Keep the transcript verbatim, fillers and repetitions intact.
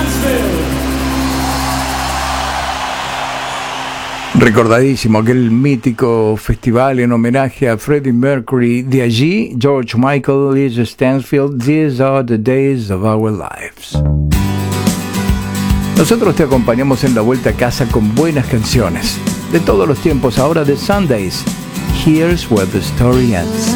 Recordadísimo aquel mítico festival en homenaje a Freddie Mercury. De allí, George Michael, Lisa Stansfield, These Are the Days of Our Lives. Nosotros te acompañamos en la vuelta a casa con buenas canciones de todos los tiempos. Ahora de Sundays, Here's Where the Story Ends.